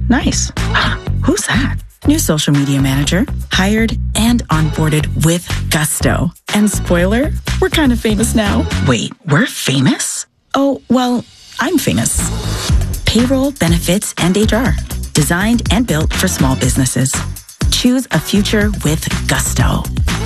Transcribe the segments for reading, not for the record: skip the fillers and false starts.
Nice. Who's that? New social media manager, hired and onboarded with gusto. And spoiler, we're kind of famous now. Wait, we're famous? Oh, well, I'm famous. Payroll, benefits, and HR. Designed and built for small businesses. Choose a future with gusto.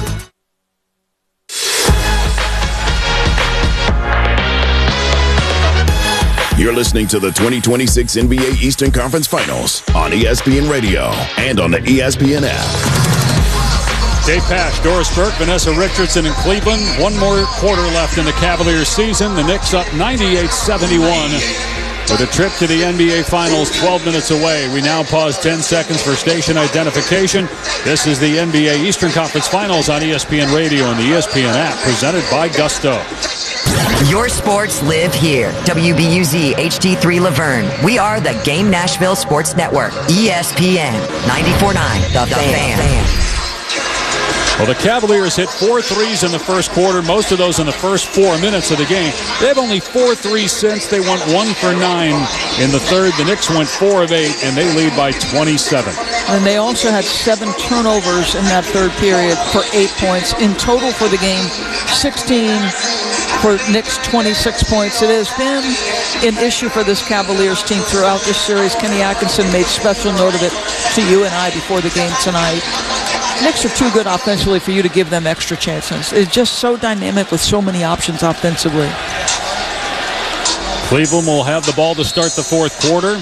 You're listening to the 2026 NBA Eastern Conference Finals on ESPN Radio and on the ESPN app. Dave Pasch, Doris Burke, Vanessa Richardson in Cleveland. One more quarter left in the Cavaliers season. The Knicks up 98-71 with a trip to the NBA Finals 12 minutes away. We now pause 10 seconds for station identification. This is the NBA Eastern Conference Finals on ESPN Radio and the ESPN app, presented by Gusto. Your sports live here. WBUZ HD3 Laverne. We are the Game Nashville Sports Network. ESPN 94.9. The Fan. Well, the Cavaliers hit 4 threes in the first quarter, most of those in the first 4 minutes of the game. They have only 4 threes since. They went 1 for 9 in the third. The Knicks went 4 of 8, and they lead by 27. And they also had 7 turnovers in that third period for 8 points. In total for the game, 16 for Knicks, 26 points. It has been an issue for this Cavaliers team throughout this series. Kenny Atkinson made special note of it to you and I before the game tonight. Knicks are too good offensively for you to give them extra chances. It's just so dynamic with so many options offensively. Cleveland will have the ball to start the fourth quarter.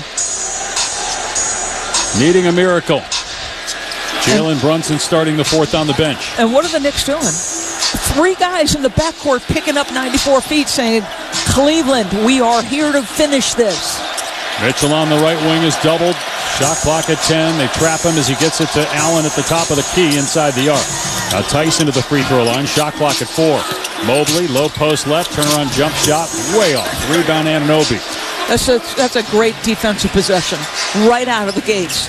Needing a miracle. Jalen Brunson starting the fourth on the bench. And what are the Knicks doing? 3 guys in the backcourt picking up 94 feet saying, Cleveland, we are here to finish this. Mitchell on the right wing is doubled. Shot clock at 10. They trap him as he gets it to Allen at the top of the key inside the arc. Now Tyson to the free throw line. Shot clock at 4. Mobley, low post left, turnaround jump shot, way off. Rebound Anunoby. That's a great defensive possession right out of the gates.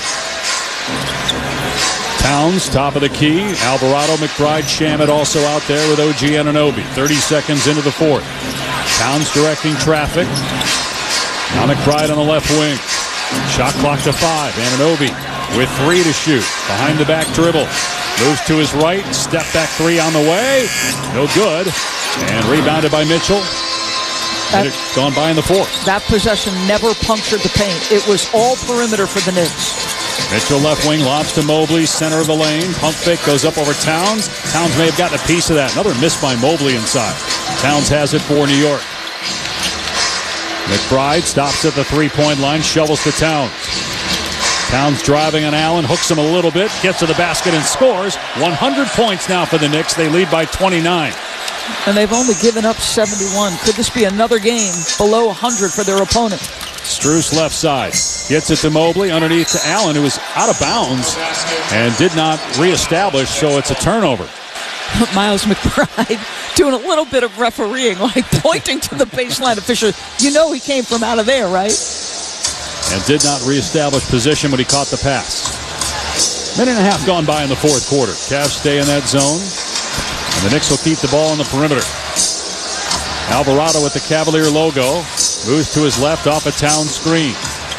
Towns, top of the key. Alvarado, McBride, Shamet also out there with OG Anunoby. 30 seconds into the fourth. Towns directing traffic. Now McBride on the left wing. Shot clock to 5. Anunoby with 3 to shoot. Behind the back dribble. Moves to his right. Step back 3 on the way. No good. And rebounded by Mitchell. Gone by in the fourth. That possession never punctured the paint. It was all perimeter for the Knicks. Mitchell left wing, lobs to Mobley, center of the lane. Pump fake goes up over Towns. Towns may have gotten a piece of that. Another miss by Mobley inside. Towns has it for New York. McBride stops at the three-point line, shovels to Towns. Towns driving on Allen, hooks him a little bit, gets to the basket and scores. 100 points now for the Knicks. They lead by 29. And they've only given up 71. Could this be another game below 100 for their opponent? Strus left side. Gets it to Mobley, underneath to Allen, who was out of bounds and did not reestablish, so it's a turnover. Miles McBride doing a little bit of refereeing, like pointing to the baseline official. You know he came from out of there, right? And did not reestablish position when he caught the pass. Minute and a half gone by in the fourth quarter. Cavs stay in that zone, and the Knicks will keep the ball on the perimeter. Alvarado with the Cavalier logo. Moves to his left off a Town screen.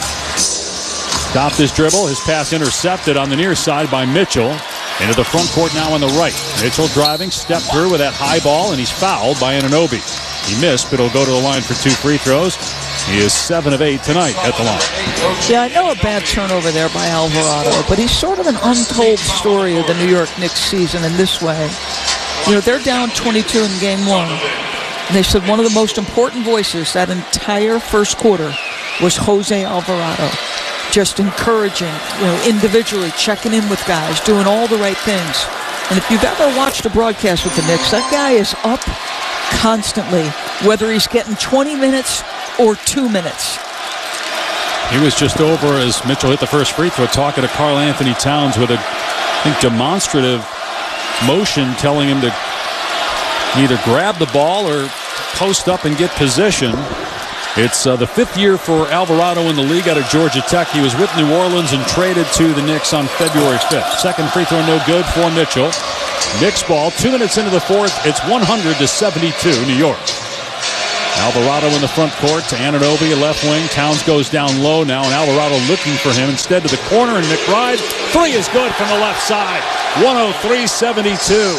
Stopped his dribble. His pass intercepted on the near side by Mitchell. Into the front court now on the right. Mitchell driving, step through with that high ball, and he's fouled by Anunoby. He missed, but he'll go to the line for 2 free throws. He is 7 of 8 tonight at the line. Yeah, I know a bad turnover there by Alvarado, but he's sort of an untold story of the New York Knicks season in this way. You know, they're down 22 in game 1. And they said one of the most important voices that entire first quarter was Jose Alvarado. Just encouraging, you know, individually, checking in with guys, doing all the right things. And if you've ever watched a broadcast with the Knicks, that guy is up constantly, whether he's getting 20 minutes or 2 minutes. He was just over as Mitchell hit the first free throw, talking to Karl Anthony Towns with a, I think, demonstrative motion telling him to either grab the ball or post up and get position. It's the 5th year for Alvarado in the league out of Georgia Tech. He was with New Orleans and traded to the Knicks on February 5th. Second free throw no good for Mitchell. Knicks ball, 2 minutes into the fourth. It's 100-72 New York. Alvarado in the front court to Anunoby, left wing. Towns goes down low now, and Alvarado looking for him instead to the corner, and McBride. Three is good from the left side. 103-72.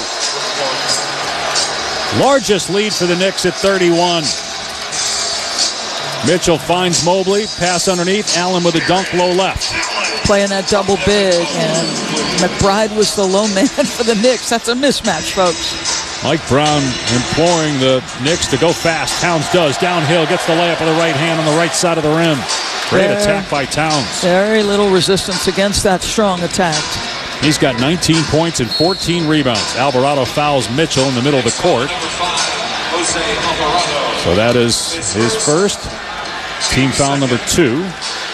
Largest lead for the Knicks at 31. Mitchell finds Mobley. Pass underneath. Allen with a dunk low left. Playing that double big, and McBride was the low man for the Knicks. That's a mismatch, folks. Mike Brown imploring the Knicks to go fast. Towns does. Downhill, gets the layup with the right hand on the right side of the rim. Great attack by Towns. Very little resistance against that strong attack. He's got 19 points and 14 rebounds. Alvarado fouls Mitchell in the middle of the court. So that is his first. Team foul number 2.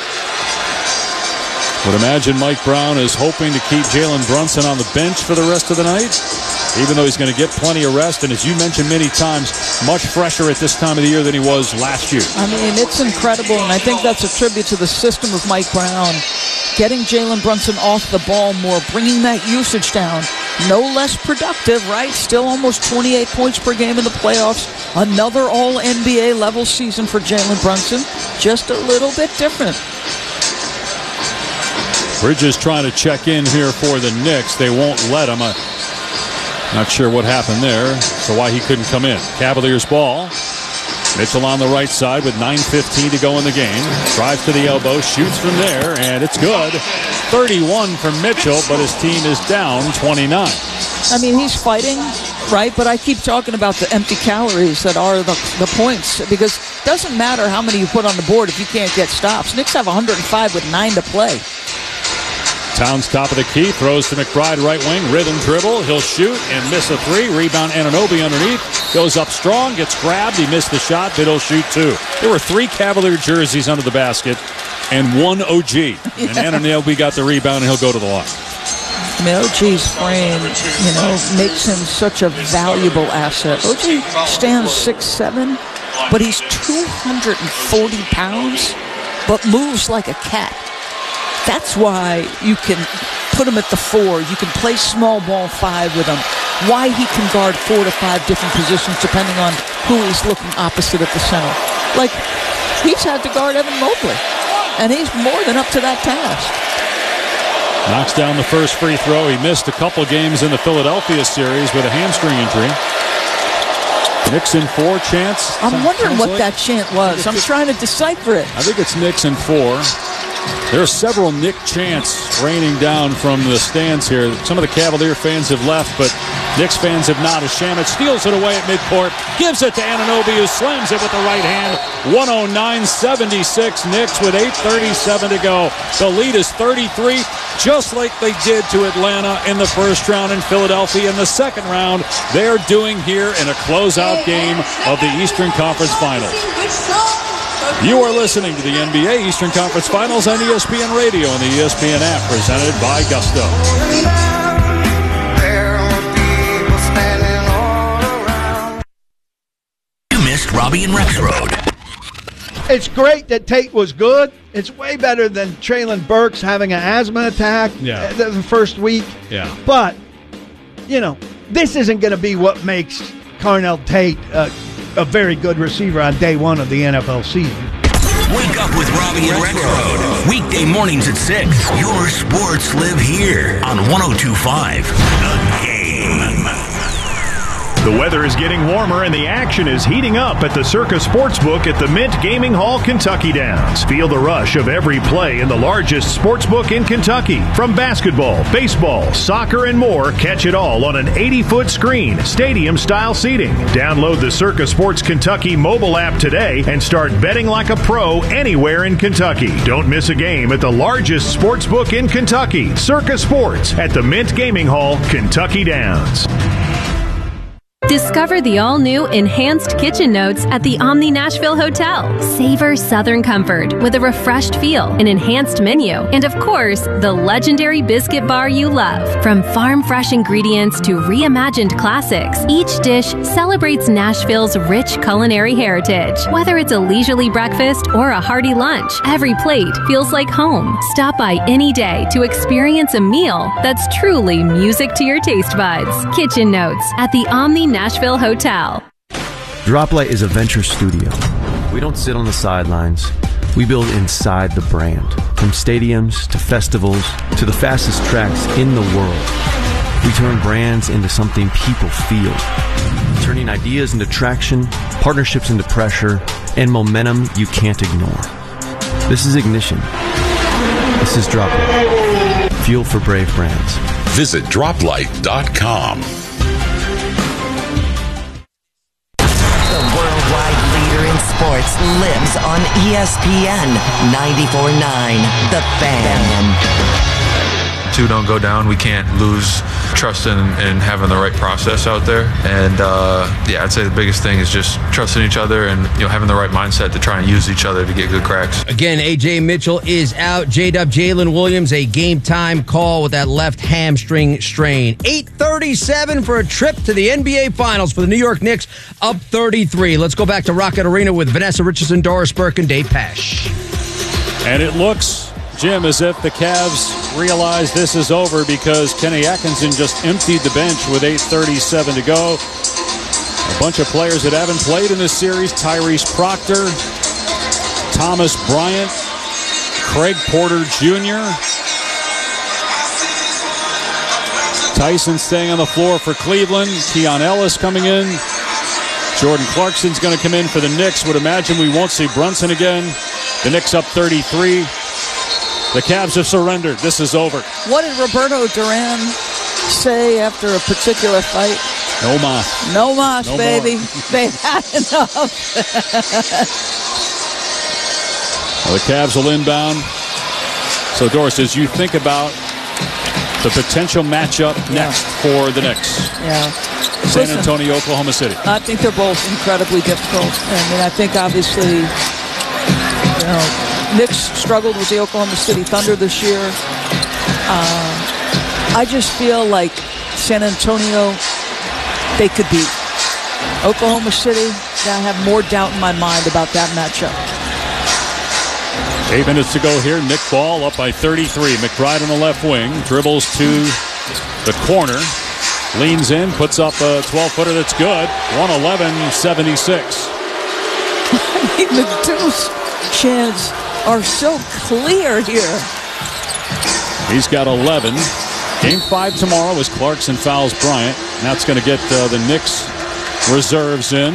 Would imagine Mike Brown is hoping to keep Jalen Brunson on the bench for the rest of the night, even though he's going to get plenty of rest. And as you mentioned many times, much fresher at this time of the year than he was last year. I mean, it's incredible, and I think that's a tribute to the system of Mike Brown. Getting Jalen Brunson off the ball more, bringing that usage down. No less productive, right? Still almost 28 points per game in the playoffs. Another all-NBA level season for Jalen Brunson. Just a little bit different. Bridges trying to check in here for the Knicks. They won't let him. Not sure what happened there, so why he couldn't come in. Cavaliers ball. Mitchell on the right side with 9:15 to go in the game. Drives to the elbow, shoots from there, and it's good. 31 from Mitchell, but his team is down 29. I mean, he's fighting, right? But I keep talking about the empty calories that are the points, because it doesn't matter how many you put on the board if you can't get stops. Knicks have 105 with 9 to play. Towns top of the key, throws to McBride right wing, rhythm dribble, he'll shoot and miss a 3. Rebound Anunoby underneath, goes up strong, gets grabbed, he missed the shot, but he'll shoot 2. There were 3 Cavalier jerseys under the basket and 1 OG. And Anunoby got the rebound and he'll go to the line. I mean, OG's frame, makes him such a valuable asset. OG stands 6'7", but he's 240 pounds, but moves like a cat. That's why you can put him at the 4. You can play small ball 5 with him. Why he can guard 4 to 5 different positions depending on who he's looking opposite at the center. Like, he's had to guard Evan Mobley, and he's more than up to that task. Knocks down the first free throw. He missed a couple games in the Philadelphia series with a hamstring injury. Knicks in 4 chance. I'm wondering what that chant was. I'm trying to decipher it. I think it's Knicks in 4. There are several Knick chants raining down from the stands here. Some of the Cavalier fans have left, but Knicks fans have not. As Shamet steals it away at midcourt, gives it to Anunoby, who slams it with the right hand. 109-76. Knicks with 8:37 to go. The lead is 33, just like they did to Atlanta in the first round and Philadelphia in the second round. They're doing here in a closeout game of the Eastern Conference Finals. You are listening to the NBA Eastern Conference Finals on ESPN Radio and the ESPN app, presented by Gusto. You missed Robbie and Rex Road. It's great that Tate was good. It's way better than Traylon Burks having an asthma attack the first week. Yeah. But, this isn't going to be what makes Carnell Tate a very good receiver on day 1 of the NFL season. Wake up with Robbie and Rex Road. Weekday mornings at 6. Your sports live here on 102.5 The Game. The weather is getting warmer and the action is heating up at the Circa Sportsbook at the Mint Gaming Hall, Kentucky Downs. Feel the rush of every play in the largest sportsbook in Kentucky. From basketball, baseball, soccer, and more, catch it all on an 80-foot screen, stadium-style seating. Download the Circa Sports Kentucky mobile app today and start betting like a pro anywhere in Kentucky. Don't miss a game at the largest sportsbook in Kentucky, Circa Sports at the Mint Gaming Hall, Kentucky Downs. Discover the all-new Enhanced Kitchen Notes at the Omni Nashville Hotel. Savor Southern comfort with a refreshed feel, an enhanced menu, and of course, the legendary biscuit bar you love. From farm-fresh ingredients to reimagined classics, each dish celebrates Nashville's rich culinary heritage. Whether it's a leisurely breakfast or a hearty lunch, every plate feels like home. Stop by any day to experience a meal that's truly music to your taste buds. Kitchen Notes at the Omni Nashville Hotel. Droplight is a venture studio. We don't sit on the sidelines. We build inside the brand. From stadiums to festivals to the fastest tracks in the world. We turn brands into something people feel. Turning ideas into traction, partnerships into pressure, and momentum you can't ignore. This is Ignition. This is Droplight. Fuel for brave brands. Visit droplight.com. Sports lives on ESPN 94.9 The Fan. Two don't go down. We can't lose trust in having the right process out there. And I'd say the biggest thing is just trusting each other and having the right mindset to try and use each other to get good cracks. Again, A.J. Mitchell is out. J-Dub Jalen Williams, a game time call with that left hamstring strain. 8:37 for a trip to the NBA Finals for the New York Knicks, up 33. Let's go back to Rocket Arena with Vanessa Richardson, Doris Burke, and Dave Pasch. And it looks, Jim, as if the Cavs realize this is over because Kenny Atkinson just emptied the bench with 8:37 to go. A bunch of players that haven't played in this series: Tyrese Proctor, Thomas Bryant, Craig Porter Jr., Tyson staying on the floor for Cleveland, Keon Ellis coming in, Jordan Clarkson's going to come in for the Knicks. Would imagine we won't see Brunson again. The Knicks up 33. The Cavs have surrendered. This is over. What did Roberto Duran say after a particular fight? No mas. No mas, no baby. They've had enough. Well, the Cavs will inbound. So, Doris, as you think about the potential matchup next for the Knicks. Yeah. San Antonio, Oklahoma City. I think they're both incredibly difficult. I mean, I think obviously, Knicks struggled with the Oklahoma City Thunder this year. I just feel like San Antonio, they could beat. Oklahoma City, I have more doubt in my mind about that matchup. 8 minutes to go here. Nick Ball up by 33. McBride on the left wing. Dribbles to the corner. Leans in. Puts up a 12-footer that's good. 111-76. I mean, the Deuce chants are so clear here. He's got 11. Game 5 tomorrow as Clarkson fouls Bryant. And that's going to get the Knicks reserves in.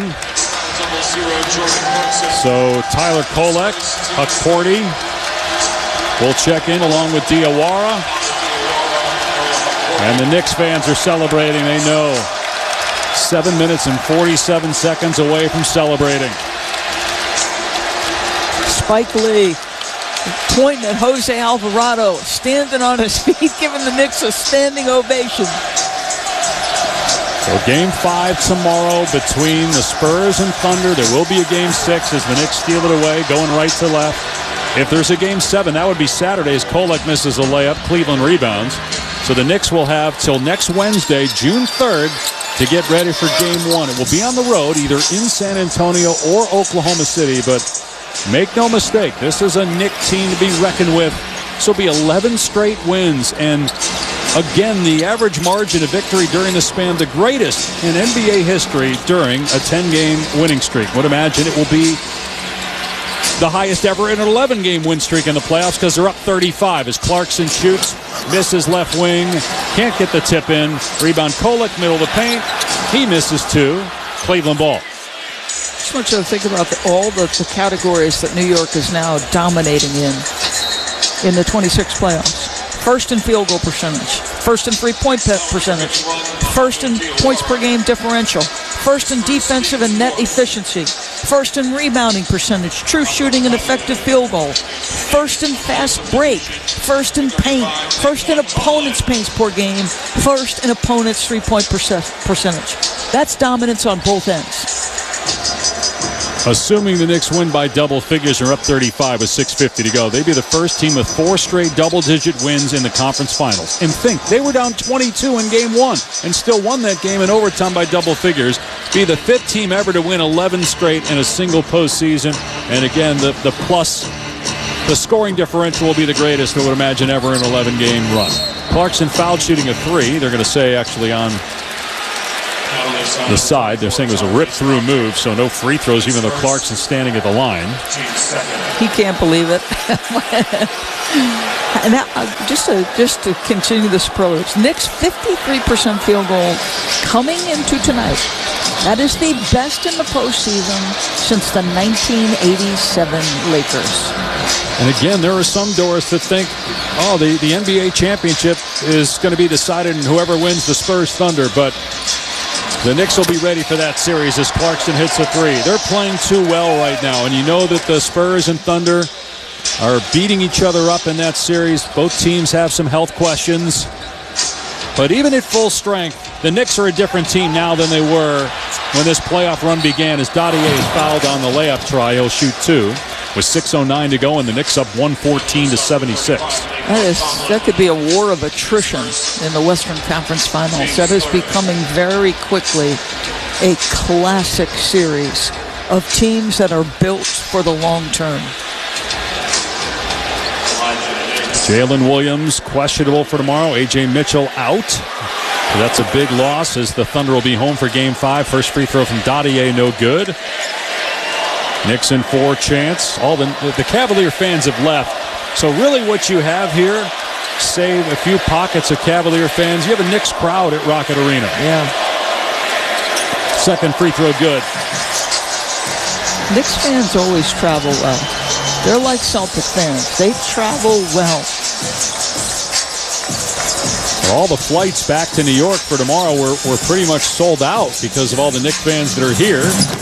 So Tyler Kolek, Huck Porty will check in along with Diawara. And the Knicks fans are celebrating. They know 7 minutes and 47 seconds away from celebrating. Spike Lee pointing at Jose Alvarado, standing on his feet, giving the Knicks a standing ovation. So game 5 tomorrow between the Spurs and Thunder. There will be a game 6 as the Knicks steal it away, going right to left. If there's a game 7, that would be Saturday as Kolek misses a layup. Cleveland rebounds. So the Knicks will have till next Wednesday, June 3rd, to get ready for game 1. It will be on the road, either in San Antonio or Oklahoma City. But make no mistake, this is a Knick team to be reckoned with. This will be 11 straight wins. And again, the average margin of victory during the span, the greatest in NBA history during a 10-game winning streak. Would imagine it will be the highest ever in an 11-game win streak in the playoffs because they're up 35 as Clarkson shoots, misses left wing, can't get the tip in. Rebound Kolek, middle of the paint. He misses 2. Cleveland ball. Just want you to think about all the categories that New York is now dominating in the 26 playoffs. First in field goal percentage, first in three-point percentage, first in points per game differential, first in defensive and net efficiency, first in rebounding percentage, true shooting and effective field goal, first in fast break, first in paint, first in opponent's paints per game, first in opponent's three-point percentage. That's dominance on both ends. Assuming the Knicks win by double figures and are up 35 with 6:50 to go, they'd be the first team with 4 straight double-digit wins in the conference finals. And think, they were down 22 in game 1 and still won that game in overtime by double figures. Be the 5th team ever to win 11 straight in a single postseason. And again, the scoring differential will be the greatest, I would imagine, ever in an 11-game run. Clarkson fouled shooting a 3. They're going to say, actually, on the side. They're saying it was a rip-through move, so no free throws, even though Clarkson's standing at the line. He can't believe it. And that, just to continue the superlatives, Knicks 53% field goal coming into tonight. That is the best in the postseason since the 1987 Lakers. And again, there are some doors that think, oh, the NBA championship is going to be decided in whoever wins the Spurs Thunder, but the Knicks will be ready for that series as Clarkson hits a three. They're playing too well right now, and you know that the Spurs and Thunder are beating each other up in that series. Both teams have some health questions. But even at full strength, the Knicks are a different team now than they were when this playoff run began. As Dottier is fouled on the layup try, he'll shoot two with 6:09 to go, and the Knicks up 114-76. That could be a war of attrition in the Western Conference Finals. That is becoming very quickly a classic series of teams that are built for the long term. Jalen Williams questionable for tomorrow. A.J. Mitchell out. So that's a big loss as the Thunder will be home for Game 5. First free throw from Dottier, no good. Knicks in 4 chance. All the Cavalier fans have left. So really what you have here, save a few pockets of Cavalier fans, you have a Knicks crowd at Rocket Arena. Yeah. Second free throw good. Knicks fans always travel well. They're like Celtic fans. They travel well. All the flights back to New York for tomorrow were pretty much sold out because of all the Knicks fans that are here.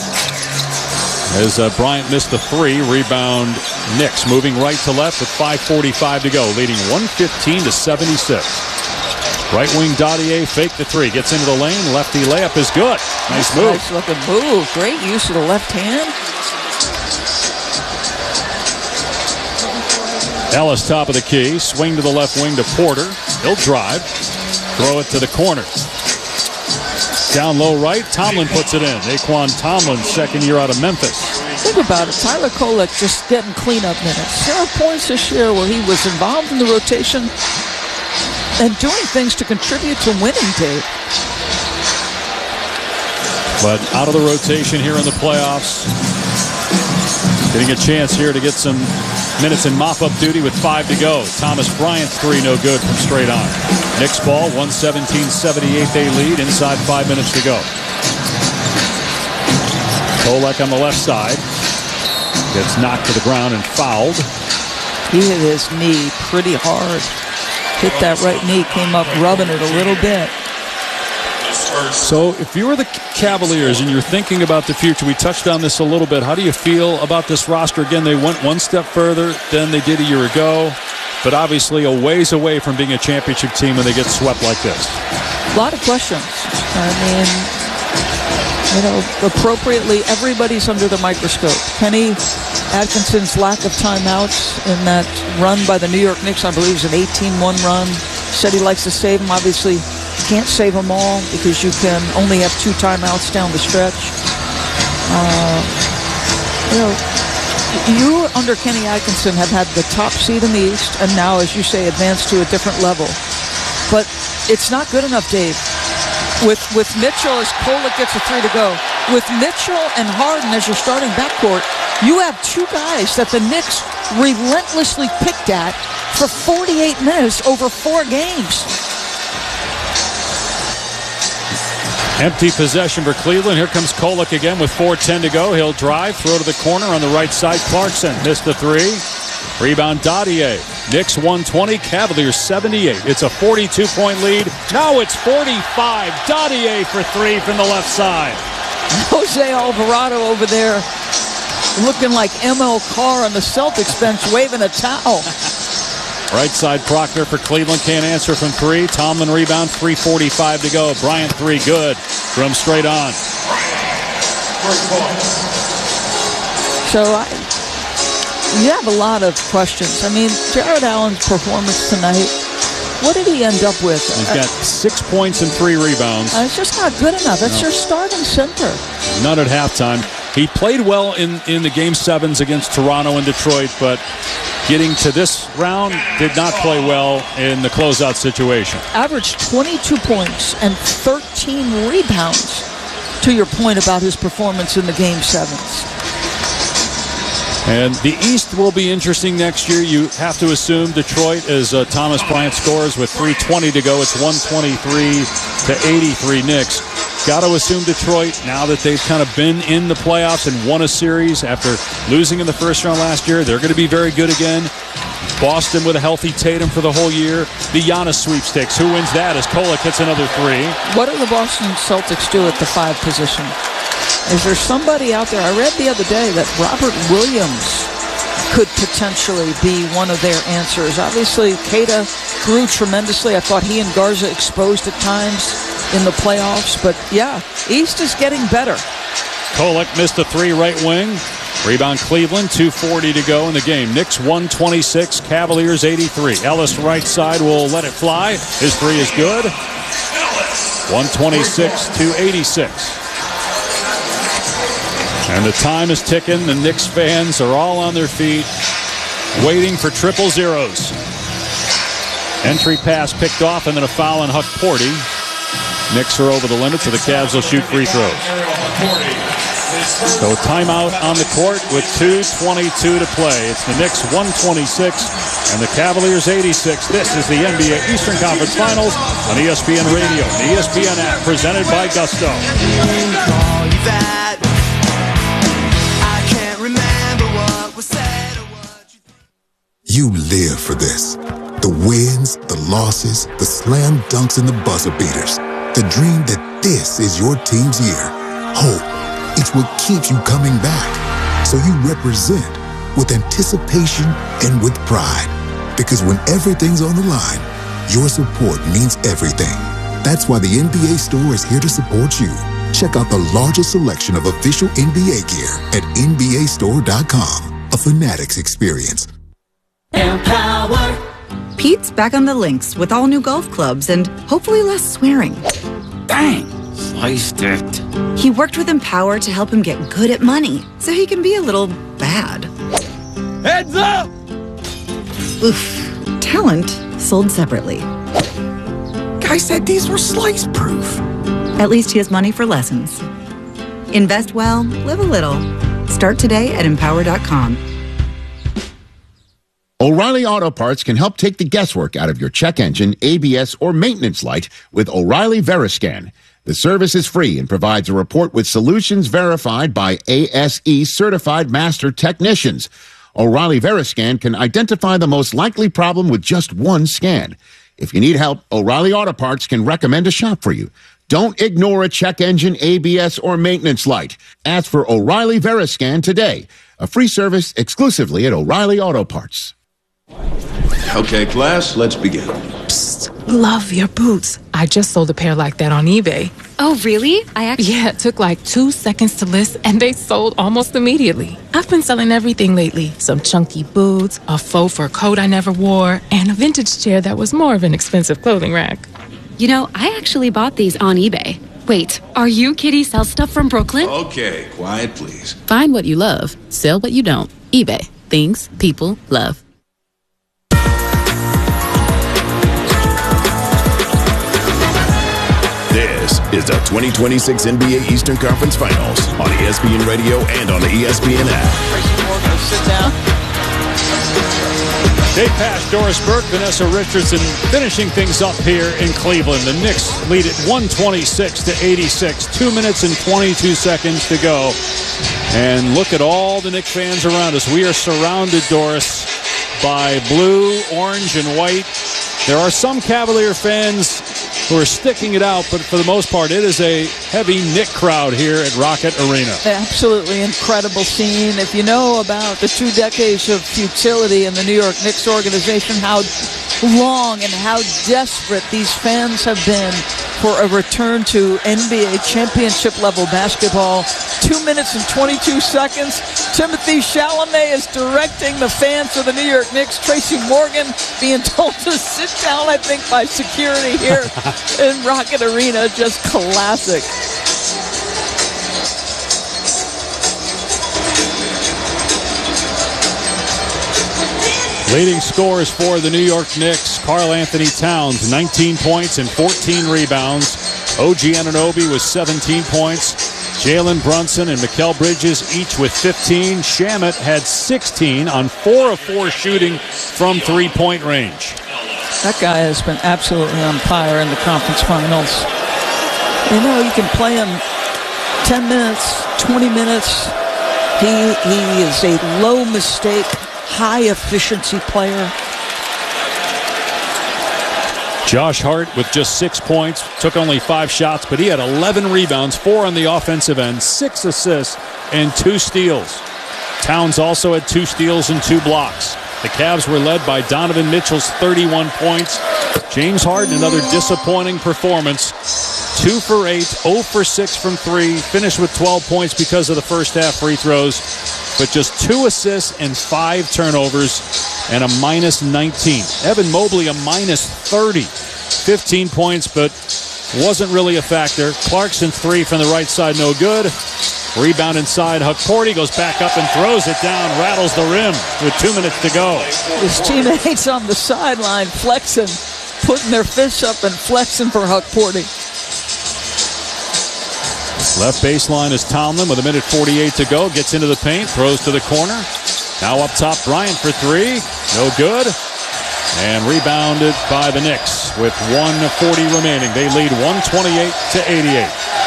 As Bryant missed the three, rebound Knicks moving right to left with 5:45 to go, leading 115-76. Right wing Dottier faked the three, gets into the lane, lefty layup is good. Nice move. Nice looking move. Great use of the left hand. Ellis top of the key, swing to the left wing to Porter. He'll drive, throw it to the corner. Down low right, Tomlin puts it in. Naquan Tomlin, second year out of Memphis. Think about it. Tyler Kolek just getting cleanup minutes. There are points this year where he was involved in the rotation and doing things to contribute to winning, Dave. But out of the rotation here in the playoffs. Getting a chance here to get some minutes in mop-up duty with 5 to go. Thomas Bryant, three, no good from straight on. Knicks ball, 117-78 they lead, inside 5 minutes to go. Kolek on the left side. Gets knocked to the ground and fouled. He hit his knee pretty hard. Hit that right knee, came up rubbing it a little bit. So if you were the Cavaliers and you're thinking about the future, we touched on this a little bit. How do you feel about this roster? Again, they went one step further than they did a year ago, but obviously a ways away from being a championship team when they get swept like this. A lot of questions. I mean, appropriately, everybody's under the microscope. Kenny Atkinson's lack of timeouts in that run by the New York Knicks, I believe, was an 18-1 run. Said he likes to save them. Obviously, can't save them all because you can only have 2 timeouts down the stretch. You, under Kenny Atkinson, have had the top seed in the East and now, as you say, advanced to a different level. But it's not good enough, Dave. With Mitchell, as Kolek gets a 3 to go, with Mitchell and Harden as your starting backcourt, you have 2 guys that the Knicks relentlessly picked at for 48 minutes over 4 games. Empty possession for Cleveland. Here comes Kolek again with 4:10 to go. He'll drive, throw to the corner on the right side. Clarkson missed the 3. Rebound Dottier. Knicks 120, Cavaliers 78. It's a 42-point lead. Now it's 45. Dottier for 3 from the left side. Jose Alvarado over there looking like ML Carr on the Celtics bench waving a towel. Right side Proctor for Cleveland. Can't answer from 3. Tomlin rebound, 3:45 to go. Bryant 3, good. From straight on. So you have a lot of questions. I mean, Jared Allen's performance tonight, what did he end up with? He's got 6 points and 3 rebounds. It's just not good enough. That's your starting center. None at halftime. He played well in the Game 7s against Toronto and Detroit, but getting to this round did not play well in the closeout situation. Averaged 22 points and 13 rebounds to your point about his performance in the Game 7s. And the East will be interesting next year. You have to assume Detroit, as Thomas Bryant scores with 3:20 to go, it's 123-83 Knicks. Got to assume Detroit, now that they've kind of been in the playoffs and won a series after losing in the first round last year, they're going to be very good again. Boston with a healthy Tatum for the whole year. The Giannis sweepstakes. Who wins that as Kolek hits another three? What do the Boston Celtics do at the 5 position? Is there somebody out there? I read the other day that Robert Williams could potentially be one of their answers. Obviously, Keita grew tremendously. I thought he and Garza exposed at times in the playoffs. But, yeah, East is getting better. Kolek missed a 3 right wing. Rebound Cleveland, 2:40 to go in the game. Knicks 126, Cavaliers 83. Ellis right side will let it fly. His 3 is good. 126-86. And the time is ticking. The Knicks fans are all on their feet, waiting for triple zeros. Entry pass picked off, and then a foul on Huck Porty. Knicks are over the limit, so the Cavs will shoot free throws. So timeout on the court with 2:22 to play. It's the Knicks 126 and the Cavaliers 86. This is the NBA Eastern Conference Finals on ESPN Radio, the ESPN app, presented by Gusto. You live for this. The wins, the losses, the slam dunks, and the buzzer beaters. The dream that this is your team's year. Hope. It's what keeps you coming back. So you represent with anticipation and with pride. Because when everything's on the line, your support means everything. That's why the NBA Store is here to support you. Check out the largest selection of official NBA gear at NBAstore.com. A Fanatics experience. Empower. Pete's back on the links with all new golf clubs and hopefully less swearing. Dang, sliced it. He worked with Empower to help him get good at money, so he can be a little bad. Heads up! Oof. Talent sold separately. Guy said these were slice-proof. At least he has money for lessons. Invest well, live a little. Start today at Empower.com. O'Reilly Auto Parts can help take the guesswork out of your check engine, ABS, or maintenance light with O'Reilly Veriscan. The service is free and provides a report with solutions verified by ASE certified master technicians. O'Reilly Veriscan can identify the most likely problem with just one scan. If you need help, O'Reilly Auto Parts can recommend a shop for you. Don't ignore a check engine, ABS, or maintenance light. Ask for O'Reilly Veriscan today. A free service exclusively at O'Reilly Auto Parts. Okay, class, let's begin. Psst, love your boots. I just sold a pair like that on eBay. Oh, really? Yeah, it took like 2 seconds to list, and they sold almost immediately. I've been selling everything lately. Some chunky boots, a faux fur coat I never wore, and a vintage chair that was more of an expensive clothing rack. You know, I actually bought these on eBay. Wait, are you Kitty Sell Stuff from Brooklyn? Okay, quiet, please. Find what you love. Sell what you don't. eBay. Things people love. This is the 2026 NBA Eastern Conference Finals on ESPN Radio and on the ESPN app. Tracy Morgan, sit down. Dave Pasch, Doris Burke, Vanessa Richardson finishing things up here in Cleveland. The Knicks lead it 126-86. 2 minutes and 22 seconds to go. And look at all the Knicks fans around us. We are surrounded, Doris, by blue, orange, and white. There are some Cavalier fans who are sticking it out, but for the most part, it is a heavy Knick crowd here at Rocket Arena. Absolutely incredible scene. If you know about the 2 decades of futility in the New York Knicks organization, how long and how desperate these fans have been for a return to NBA championship level basketball. 2 minutes and 22 seconds. Timothy Chalamet is directing the fans of the New York Knicks. Tracy Morgan being told to sit down, I think, by security here in Rocket Arena. Just classic. Leading scorers for the New York Knicks, Karl Anthony Towns, 19 points and 14 rebounds. OG Anunoby with 17 points. Jalen Brunson and Mikal Bridges each with 15. Shamet had 16 on 4 of 4 shooting from three-point range. That guy has been absolutely on fire in the conference finals. You know, you can play him 10 minutes, 20 minutes. He is a low-mistake, high-efficiency player. Josh Hart with just 6 points, took only 5 shots, but he had 11 rebounds, 4 on the offensive end, 6 assists, and 2 steals. Towns also had 2 steals and 2 blocks. The Cavs were led by Donovan Mitchell's 31 points. James Harden, another disappointing performance. 2 for 8, 0 for 6 from 3, finished with 12 points because of the first half free throws, but just 2 assists and 5 turnovers and a minus 19. Evan Mobley, a minus 30. 15 points, but wasn't really a factor. Clarkson, 3 from the right side, no good. Rebound inside. Hukporti goes back up and throws it down, rattles the rim with 2 minutes to go. His teammates on the sideline flexing, putting their fists up and flexing for Hukporti. Left baseline is Tomlin with 1:48 to go. Gets into the paint, throws to the corner. Now up top, Bryant for 3. No good. And rebounded by the Knicks with 1:40 remaining. They lead 128-88.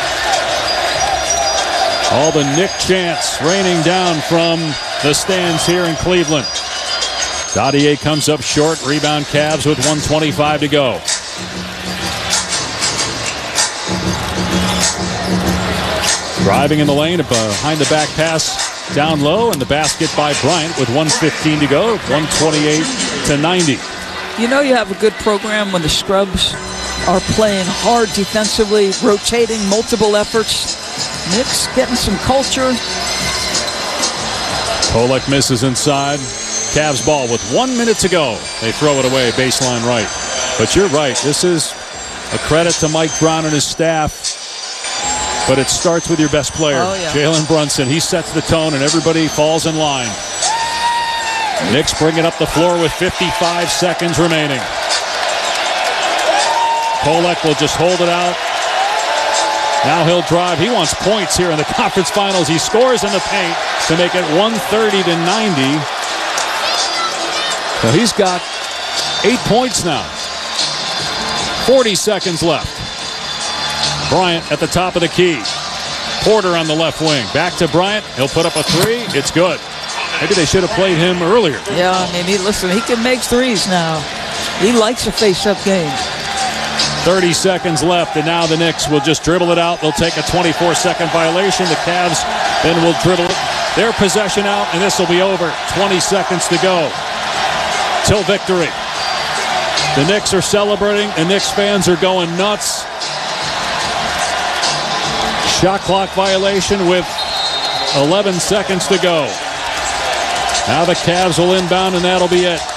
All the Knick chants raining down from the stands here in Cleveland. Dadier comes up short. Rebound Cavs with 1:25 to go. Driving in the lane, a behind the back pass down low, and the basket by Bryant with 1:15 to go, 128-90. You know you have a good program when the scrubs are playing hard defensively, rotating multiple efforts. Knicks getting some culture. Kolek misses inside. Cavs ball with 1 minute to go. They throw it away, baseline right. But you're right, this is a credit to Mike Brown and his staff. But it starts with your best player, Jalen Brunson. He sets the tone and everybody falls in line. Knicks bring it up the floor with 55 seconds remaining. Kolek will just hold it out. Now he'll drive. He wants points here in the conference finals. He scores in the paint to make it 130-90. So he's got 8 points now. 40 seconds left. Bryant at the top of the key. Porter on the left wing. Back to Bryant. He'll put up a 3. It's good. Maybe they should have played him earlier. Yeah, I mean, he can make threes now. He likes a face-up game. 30 seconds left, and now the Knicks will just dribble it out. They'll take a 24-second violation. The Cavs then will dribble their possession out, and this will be over. 20 seconds to go till victory. The Knicks are celebrating. The Knicks fans are going nuts. Shot clock violation with 11 seconds to go. Now the Cavs will inbound, and that'll be it.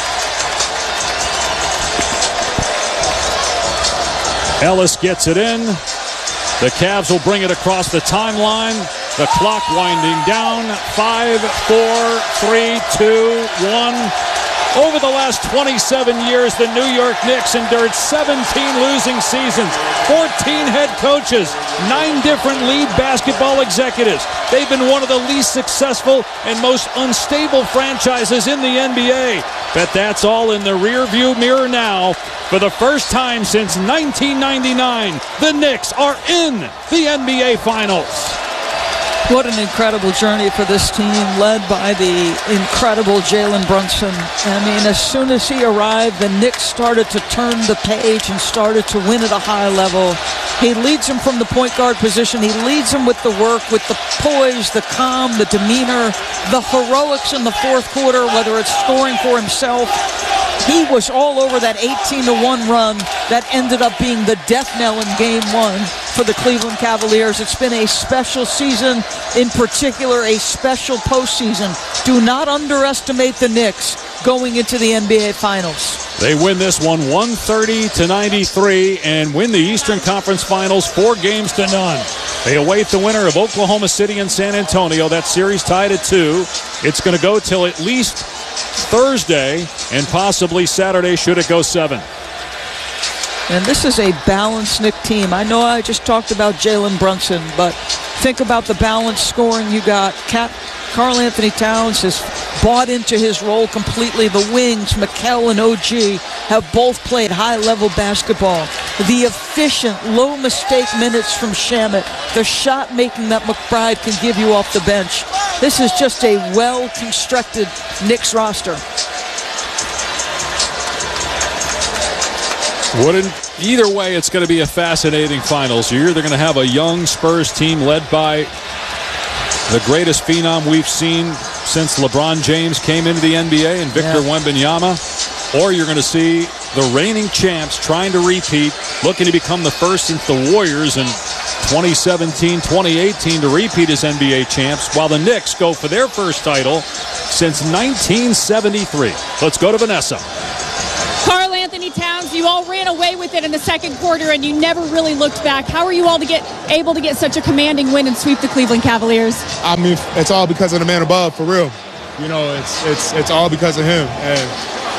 Ellis gets it in. The Cavs will bring it across the timeline. The clock winding down. 5, 4, 3, 2, 1. Over the last 27 years, the New York Knicks endured 17 losing seasons, 14 head coaches, 9 different lead basketball executives. They've been one of the least successful and most unstable franchises in the NBA. But that's all in the rearview mirror now. For the first time since 1999, the Knicks are in the NBA Finals. What an incredible journey for this team, led by the incredible Jalen Brunson. I mean, as soon as he arrived, the Knicks started to turn the page and started to win at a high level. He leads them from the point guard position. He leads them with the work, with the poise, the calm, the demeanor, the heroics in the fourth quarter, whether it's scoring for himself. He was all over that 18-1 run that ended up being the death knell in Game 1 for the Cleveland Cavaliers. It's been a special season, in particular a special postseason. Do not underestimate the Knicks going into the NBA Finals. They win this one 130-93 and win the Eastern Conference Finals 4-0. They await the winner of Oklahoma City and San Antonio. That series tied at 2. It's going to go till at least Thursday and possibly Saturday should it go 7. And this is a balanced Knick team. I know I just talked about Jalen Brunson, but Think about the balanced scoring you got. Karl Anthony Towns has bought into his role completely. The wings, Mikal and OG, have both played high-level basketball. The efficient, low-mistake minutes from Shamet. The shot-making that McBride can give you off the bench. This is just a well-constructed Knicks roster. Either way, it's going to be a fascinating finals. You're either going to have a young Spurs team led by the greatest phenom we've seen since LeBron James came into the NBA and Victor Wembanyama, or you're going to see the reigning champs trying to repeat, looking to become the first since the Warriors in 2017-2018 to repeat as NBA champs, while the Knicks go for their first title since 1973. Let's go to Vanessa. Karl Anthony Towns, you all ran away with it in the second quarter, and you never really looked back. How are you all able to get such a commanding win and sweep the Cleveland Cavaliers? I mean, it's all because of the man above, for real. You know, it's all because of him. And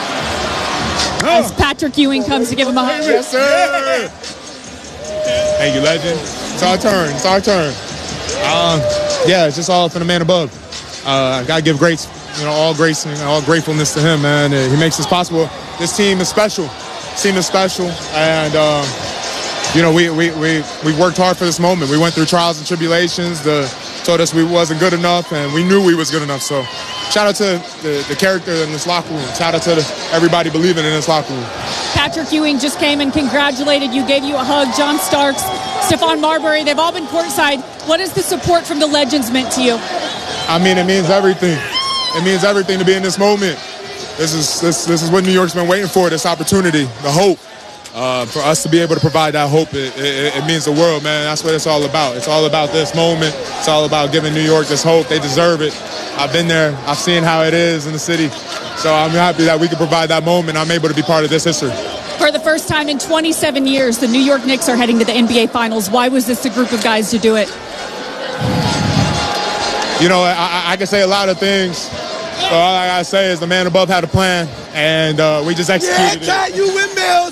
as Patrick Ewing comes to give him a hug. Yes, sir. Thank you, legend. It's our turn. It's our turn. It's just all for the man above. I gotta give grace. All grace and all gratefulness to him, man. He makes this possible. This team is special. This team is special, and we worked hard for this moment. We went through trials and tribulations. Told us we wasn't good enough, and we knew we was good enough. So, shout out to the character in this locker room. Shout out to everybody believing in this locker room. Patrick Ewing just came and congratulated you, gave you a hug. John Starks, Stephon Marbury, they've all been courtside. What has the support from the legends meant to you? I mean, it means everything. It means everything to be in this moment. This is what New York's been waiting for, this opportunity, the hope. For us to be able to provide that hope, it means the world, man. That's what it's all about. It's all about this moment. It's all about giving New York this hope. They deserve it. I've been there. I've seen how it is in the city. So I'm happy that we can provide that moment. I'm able to be part of this history. For the first time in 27 years, the New York Knicks are heading to the NBA Finals. Why was this the group of guys to do it? I can say a lot of things. So all I gotta say is the man above had a plan, and we just executed it. You windmills.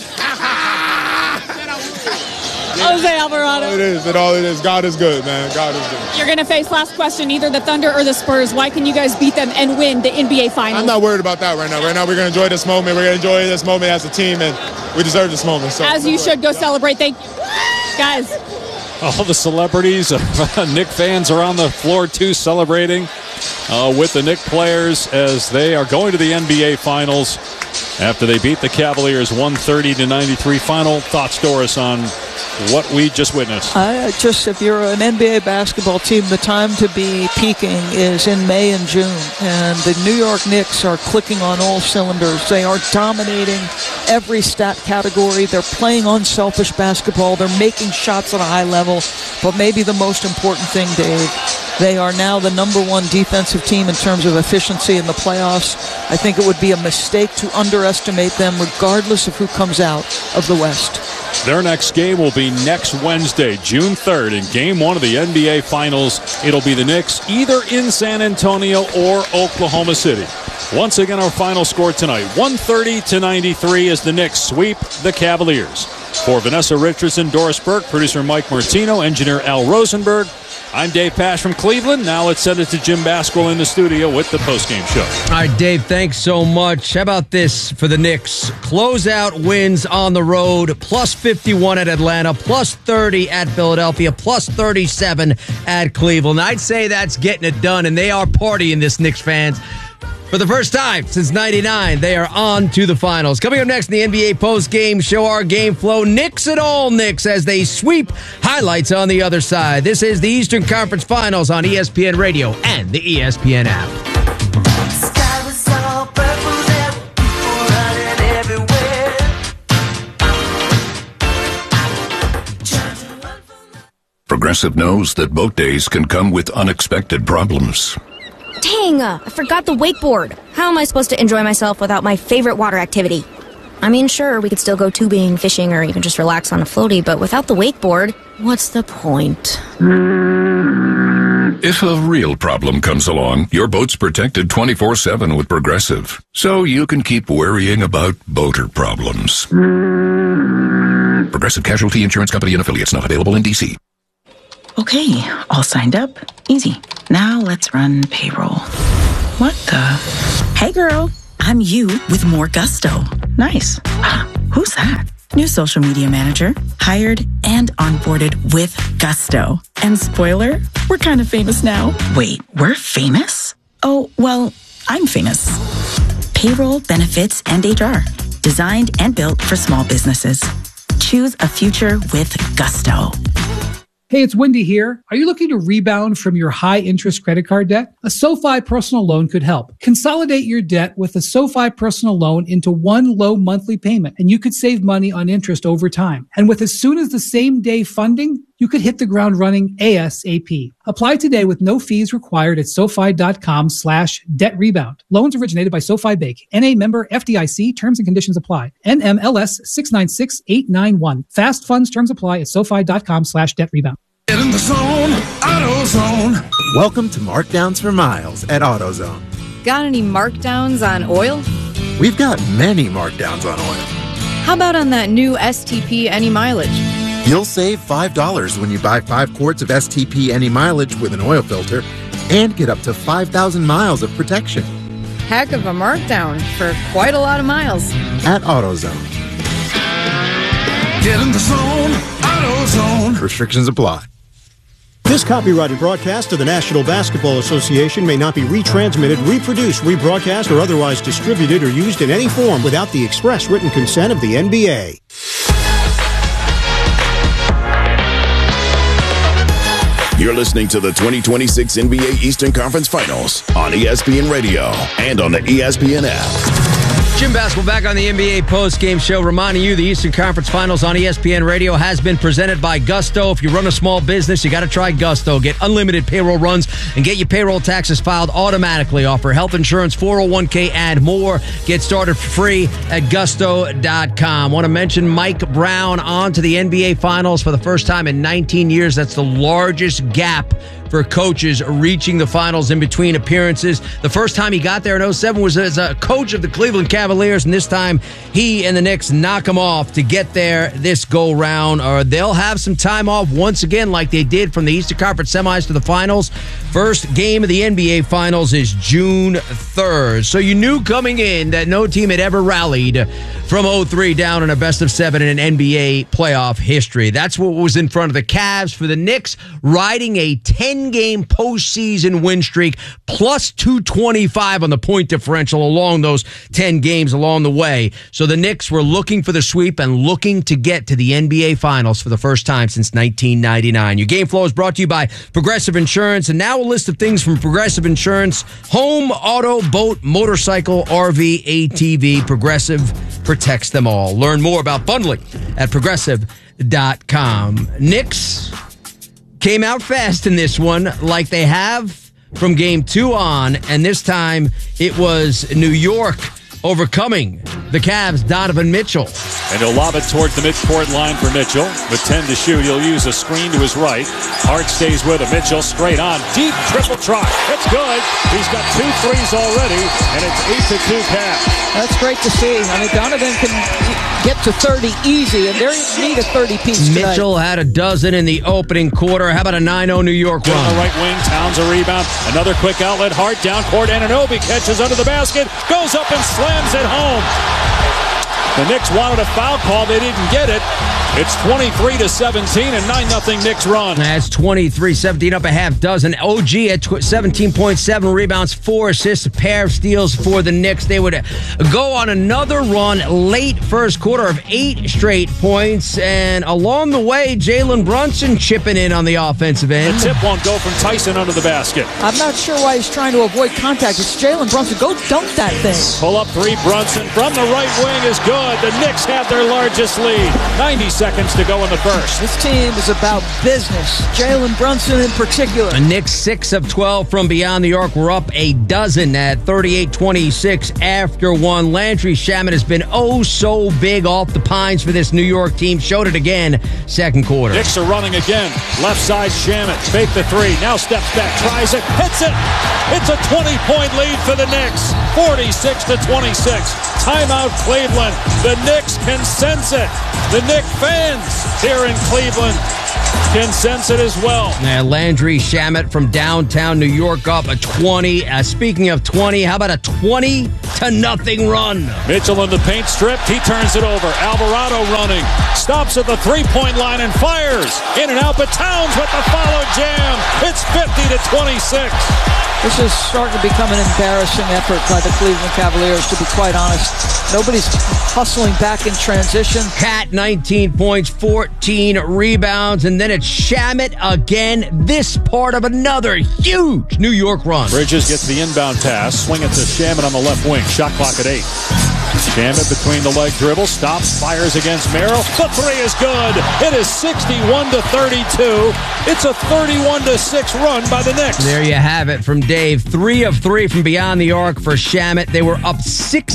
Jose Alvarado. All it is. God is good, man. God is good. You're going to face, last question, either the Thunder or the Spurs. Why can you guys beat them and win the NBA Finals? I'm not worried about that right now. Right now, we're going to enjoy this moment. We're going to enjoy this moment as a team, and we deserve this moment. So, as you should. Go celebrate. Thank you. Guys. All the celebrities, Knick fans are on the floor, too, celebrating with the Knick players as they are going to the NBA Finals after they beat the Cavaliers 130-93. Final thoughts, Doris, on what we just witnessed? If you're an NBA basketball team, the time to be peaking is in May and June. And the New York Knicks are clicking on all cylinders. They are dominating every stat category. They're playing unselfish basketball. They're making shots at a high level. But maybe the most important thing, Dave, they are now the #1 defensive team in terms of efficiency in the playoffs. I think it would be a mistake to underestimate them regardless of who comes out of the West. Their next game will be next Wednesday, June 3rd, in Game 1 of the NBA Finals. It'll be the Knicks either in San Antonio or Oklahoma City. Once again, our final score tonight, 130-93 as the Knicks sweep the Cavaliers. For Vanessa Richardson, Doris Burke, producer Mike Martino, engineer Al Rosenberg, I'm Dave Pasch from Cleveland. Now let's send it to Jim Basquill in the studio with the postgame show. All right, Dave, thanks so much. How about this for the Knicks? Closeout wins on the road, plus 51 at Atlanta, plus 30 at Philadelphia, plus 37 at Cleveland. I'd say that's getting it done, and they are partying, this Knicks fans. For the first time since '99, they are on to the finals. Coming up next in the NBA post-game show, our game flow, Knicks and all Knicks as they sweep. Highlights on the other side. This is the Eastern Conference Finals on ESPN Radio and the ESPN app. Progressive knows that boat days can come with unexpected problems. Dang, I forgot the wakeboard. How am I supposed to enjoy myself without my favorite water activity? I mean, sure, we could still go tubing, fishing, or even just relax on a floaty, but without the wakeboard, what's the point? If a real problem comes along, your boat's protected 24/7 with Progressive, so you can keep worrying about boater problems. Progressive Casualty Insurance Company and affiliates, not available in D.C. Okay, all signed up. Easy. Now let's run payroll. What the? Hey girl, I'm you with more gusto. Nice. Who's that? New social media manager. Hired and onboarded with gusto. And spoiler, we're kind of famous now. Wait, we're famous? Oh, well, I'm famous. Payroll, benefits, and HR. Designed and built for small businesses. Choose a future with gusto. Hey, it's Wendy here. Are you looking to rebound from your high-interest credit card debt? A SoFi personal loan could help. Consolidate your debt with a SoFi personal loan into one low monthly payment, and you could save money on interest over time. And with as soon as the same day funding, you could hit the ground running ASAP. Apply today with no fees required at SoFi.com/debt rebound. Loans originated by SoFi Bank. NA member FDIC. Terms and conditions apply. NMLS 696891. Fast funds terms apply at SoFi.com/debt rebound. Get in the zone, AutoZone. Welcome to Markdowns for Miles at AutoZone. Got any markdowns on oil? We've got many markdowns on oil. How about on that new STP Any Mileage? You'll save $5 when you buy 5 quarts of STP Any Mileage with an oil filter and get up to 5,000 miles of protection. Heck of a markdown for quite a lot of miles. At AutoZone. Get in the zone, AutoZone. Restrictions apply. This copyrighted broadcast of the National Basketball Association may not be retransmitted, reproduced, rebroadcast, or otherwise distributed or used in any form without the express written consent of the NBA. You're listening to the 2026 NBA Eastern Conference Finals on ESPN Radio and on the ESPN app. Jim Basketball back on the NBA post-game show, reminding you the Eastern Conference Finals on ESPN Radio has been presented by Gusto. If you run a small business, you got to try Gusto. Get unlimited payroll runs and get your payroll taxes filed automatically. Offer health insurance, 401k, and more. Get started for free at gusto.com. Want to mention Mike Brown on to the NBA Finals for the first time in 19 years. That's the largest gap for coaches reaching the finals in between appearances. The first time he got there in 2007 was as a coach of the Cleveland Cavaliers, and this time he and the Knicks knock him off to get there this go-round. Or they'll have some time off once again like they did from the Eastern Conference semis to the finals. First game of the NBA Finals is June 3rd. So you knew coming in that no team had ever rallied from 0-3 down in a best-of-7 in an NBA playoff history. That's what was in front of the Cavs. For the Knicks, riding a 10-game postseason win streak, plus 225 on the point differential along those 10 games along the way. So the Knicks were looking for the sweep and looking to get to the NBA Finals for the first time since 1999. Your game flow is brought to you by Progressive Insurance. And now a list of things from Progressive Insurance: home, auto, boat, motorcycle, RV, ATV. Progressive protects them all. Learn more about bundling at progressive.com. Knicks came out fast in this one, like they have from game 2 on, and this time it was New York overcoming the Cavs' Donovan Mitchell. And he'll lob it toward the midcourt line for Mitchell. With 10 to shoot, he'll use a screen to his right. Hart stays with him. Mitchell straight on. Deep triple try. It's good. He's got 2 threes already, and it's 8-2 Cavs. That's great to see. I mean, Donovan can get to 30 easy, and they need a 30-piece tonight. Mitchell had a dozen in the opening quarter. How about a 9-0 New York run? On the right wing, Towns a rebound. Another quick outlet. Hart down court. Anunoby catches under the basket. Goes up and slams it home. The Knicks wanted a foul call. They didn't get it. It's 23-17 and 9-0 Knicks run. That's 23-17 up a half dozen. OG at 17.7 rebounds, 4 assists, a pair of steals for the Knicks. They would go on another run late first quarter of 8 straight points. And along the way, Jalen Brunson chipping in on the offensive end. The tip won't go from Tyson under the basket. I'm not sure why he's trying to avoid contact. It's Jalen Brunson. Go dunk that thing. Pull up 3, Brunson from the right wing is good. The Knicks have their largest lead. 90 seconds to go in the first. This team is about business. Jalen Brunson in particular. The Knicks 6 of 12 from beyond New York. Were up a dozen at 38-26 after one. Landry Shamet has been oh so big off the pines for this New York team. Showed it again second quarter. Knicks are running again. Left side Shamet. Fake the 3. Now steps back. Tries it. Hits it. It's a 20-point lead for the Knicks. 46-26. Timeout Cleveland. The Knicks can sense it. The Knicks fans here in Cleveland can sense it as well. Yeah, Landry Shamet from downtown New York up a 20. Speaking of 20, how about a 20-0 run? Mitchell in the paint strip. He turns it over. Alvarado running. Stops at the three-point line and fires. In and out, but Towns with the follow jam. It's 50-26. This is starting to become an embarrassing effort by the Cleveland Cavaliers, to be quite honest. Nobody's hustling back in transition. Cat, 19 points, 14 rebounds, and then it's Shamet again. This part of another huge New York run. Bridges gets the inbound pass. Swing it to Shamet on the left wing. Shot clock at 8. Shamet between the leg dribble. Stops, fires against Merrill. The three is good. It is 61-32. It's a 31-6 run by the Knicks. There you have it from Dave. 3 of 3 from beyond the arc for Shamet. They were up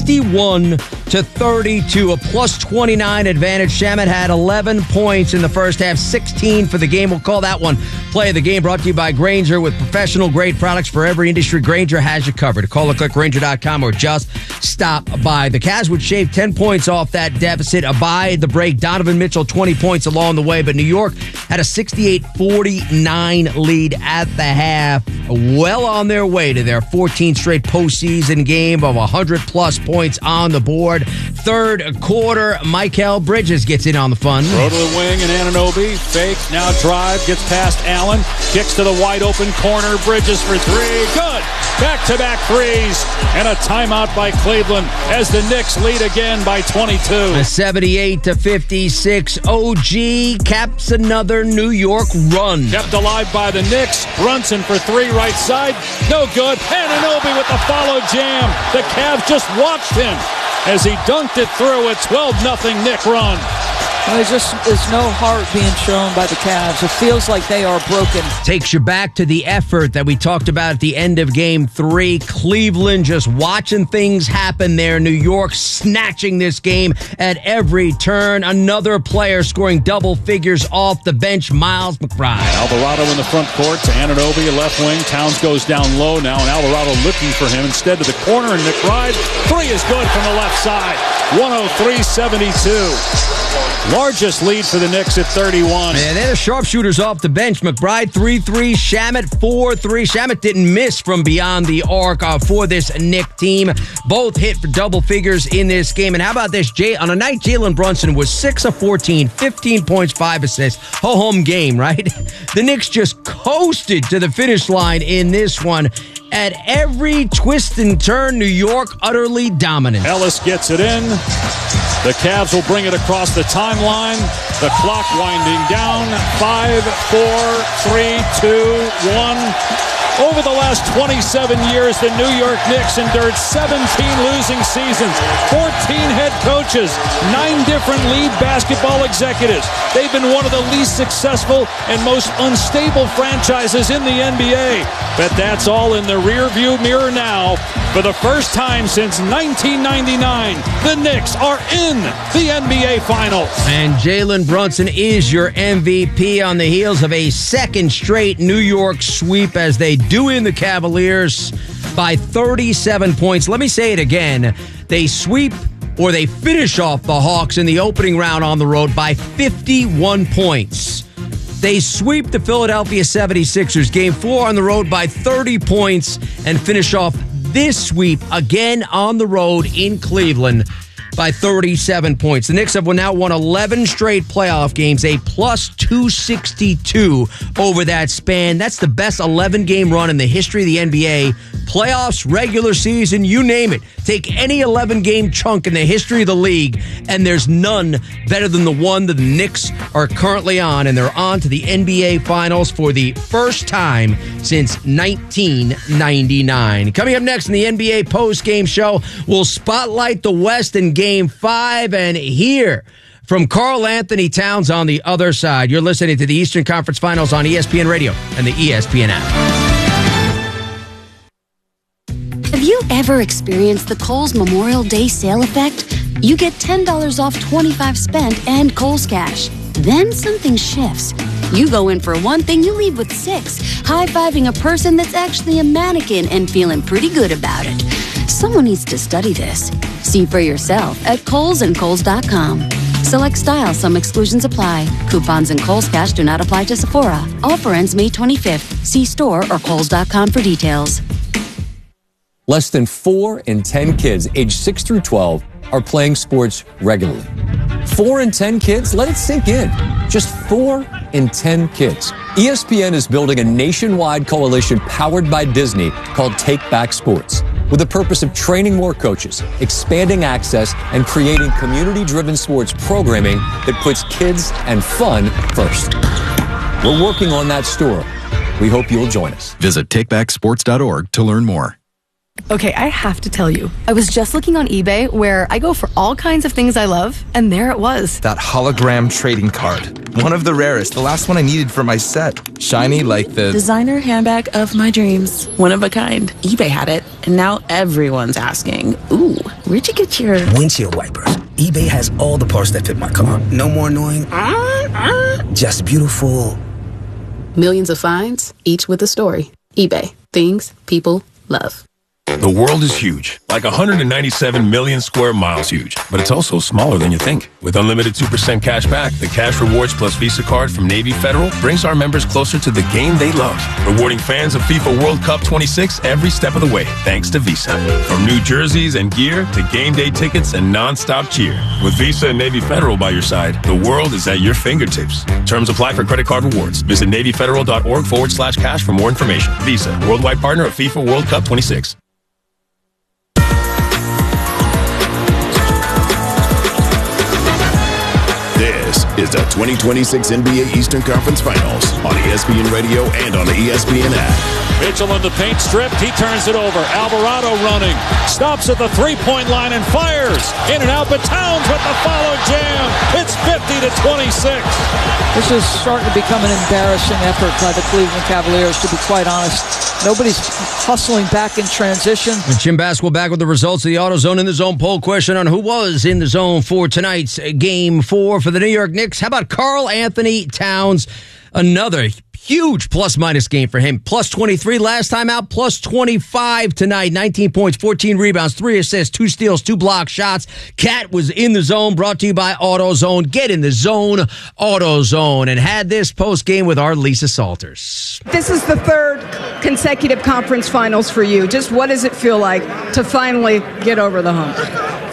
61-32, a plus 29 advantage. Shamet had 11 points in the first half, 16 for the game. We'll call that one Play of the Game, brought to you by Grainger. With professional-grade products for every industry, Grainger has you covered. Call or click Grainger.com or just stop by. The Cavs would shave 10 points off that deficit by the break. Donovan Mitchell, 20 points along the way, but New York had a 68-49 lead at the half. Well on their way to their 14th straight postseason game of 100-plus points on the board. Third quarter, Mikal Bridges gets in on the fun. Throw to the wing and Anunoby. Fake, now drive, gets past Allen. Kicks to the wide open corner. Bridges for three. Good. Back-to-back threes. And a timeout by Cleveland as the Knicks lead again by 22. A 78-56 OG caps another New York run. Kept alive by the Knicks. Brunson for three, right side. No good. Anunoby with the follow jam. The Cavs just watched him as he dunked it through a 12-0 Knick run. Well, there's no heart being shown by the Cavs. It feels like they are broken. Takes you back to the effort that we talked about at the end of Game 3. Cleveland just watching things happen there. New York snatching this game at every turn. Another player scoring double figures off the bench, Miles McBride. Alvarado in the front court to Anunoby, left wing. Towns goes down low now, and Alvarado looking for him instead to the corner, and McBride. Three is good from the left side. 103-72. Largest lead for the Knicks at 31. And they're the sharpshooters off the bench. McBride 3-3, Shamet 4-3. Shamet didn't miss from beyond the arc for this Knick team. Both hit for double figures in this game. And how about this? On a night, Jalen Brunson was 6 of 14, 15 points, 5 assists. Home game, right? The Knicks just coasted to the finish line in this one. At every twist and turn, New York utterly dominant. Ellis gets it in. The Cavs will bring it across the timeline. The clock winding down. 5, 4, 3, 2, 1. Over the last 27 years, the New York Knicks endured 17 losing seasons, 14 head coaches, 9 different lead basketball executives. They've been one of the least successful and most unstable franchises in the NBA. But that's all in the rearview mirror now. For the first time since 1999, the Knicks are in the NBA Finals. And Jalen Brunson is your MVP on the heels of a second straight New York sweep as they do in the Cavaliers by 37 points. Let me say it again. They sweep or they finish off the Hawks in the opening round on the road by 51 points. They sweep the Philadelphia 76ers game 4 on the road by 30 points and finish off this sweep again on the road in Cleveland by 37 points. The Knicks have now won 11 straight playoff games, a plus 262 over that span. That's the best 11-game run in the history of the NBA. Playoffs, regular season, you name it. Take any 11-game chunk in the history of the league, and there's none better than the one that the Knicks are currently on, and they're on to the NBA Finals for the first time since 1999. Coming up next in the NBA postgame show, we'll spotlight the West in Game 5 and hear from Karl Anthony Towns on the other side. You're listening to the Eastern Conference Finals on ESPN Radio and the ESPN app. Have you ever experienced the Kohl's Memorial Day sale effect? You get $10 off $25 spent and Kohl's Cash. Then something shifts. You go in for one thing, you leave with 6, high-fiving a person that's actually a mannequin and feeling pretty good about it. Someone needs to study this. See for yourself at KohlsandKohls.com. Select style, some exclusions apply. Coupons and Kohl's Cash do not apply to Sephora. Offer ends May 25th. See store or Kohls.com for details. Less than 4 in 10 kids aged 6 through 12 are playing sports regularly. 4 in 10 kids? Let it sink in. Just 4 in 10 kids. ESPN is building a nationwide coalition powered by Disney called Take Back Sports, with the purpose of training more coaches, expanding access, and creating community-driven sports programming that puts kids and fun first. We're working on that story. We hope you'll join us. Visit takebacksports.org to learn more. Okay, I have to tell you, I was just looking on eBay where I go for all kinds of things I love, and there it was. That hologram trading card. One of the rarest. The last one I needed for my set. Shiny like the designer handbag of my dreams. One of a kind. eBay had it, and now everyone's asking, ooh, where'd you get your windshield wipers? eBay has all the parts that fit my car. No more annoying, just beautiful. Millions of finds, each with a story. eBay. Things people love. The world is huge, like 197 million square miles huge, but it's also smaller than you think. With unlimited 2% cash back, the Cash Rewards Plus Visa card from Navy Federal brings our members closer to the game they love, rewarding fans of FIFA World Cup 26 every step of the way, thanks to Visa. From new jerseys and gear to game day tickets and non-stop cheer. With Visa and Navy Federal by your side, the world is at your fingertips. Terms apply for credit card rewards. Visit NavyFederal.org/cash for more information. Visa, worldwide partner of FIFA World Cup 26. This is the 2026 NBA Eastern Conference Finals on ESPN Radio and on the ESPN app. Mitchell in the paint stripped. He turns it over. Alvarado running. Stops at the three-point line and fires. In and out, but Towns with the follow jam. It's 50-26. This is starting to become an embarrassing effort by the Cleveland Cavaliers, to be quite honest. Nobody's hustling back in transition. And Jim Basquill back with the results of the AutoZone in the Zone poll question on who was in the zone for tonight's Game 4 for the New York Knicks. How about Karl Anthony Towns? Another huge plus-minus game for him. Plus 23 last time out, plus 25 tonight. 19 points, 14 rebounds, 3 assists, 2 steals, 2 block shots. Cat was in the zone, brought to you by AutoZone. Get in the zone, AutoZone. And had this post-game with our Lisa Salters. This is the third consecutive conference finals for you. Just what does it feel like to finally get over the hump?